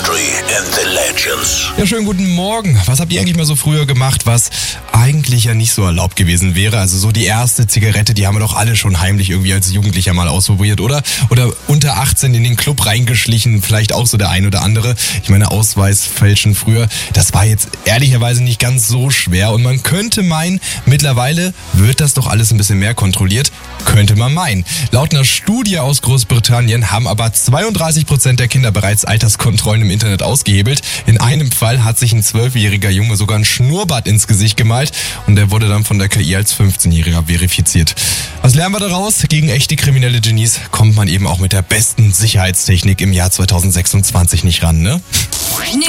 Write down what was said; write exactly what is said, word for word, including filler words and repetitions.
Country and the Legends. Ja, schönen guten Morgen. Was habt ihr eigentlich mal so früher gemacht, was eigentlich ja nicht so erlaubt gewesen wäre? Also so die erste Zigarette, die haben wir doch alle schon heimlich irgendwie als Jugendlicher mal ausprobiert, oder? Oder unter achtzehn in den Club reingeschlichen, vielleicht auch so der ein oder andere. Ich meine, Ausweis fälschen früher, das war jetzt ehrlicherweise nicht ganz so schwer. Und man könnte meinen, mittlerweile wird das doch alles ein bisschen mehr kontrolliert. Könnte man meinen. Laut einer Studie aus Großbritannien haben aber zweiunddreißig Prozent der Kinder bereits Alterskontrollen im Internet ausgehebelt. In einem Fall hat sich ein zwölfjähriger Junge sogar ein Schnurrbart ins Gesicht gemalt und der wurde dann von der K I als fünfzehnjähriger verifiziert. Was lernen wir daraus? Gegen echte kriminelle Genies kommt man eben auch mit der besten Sicherheitstechnik im Jahr zweitausendsechsundzwanzig nicht ran, ne?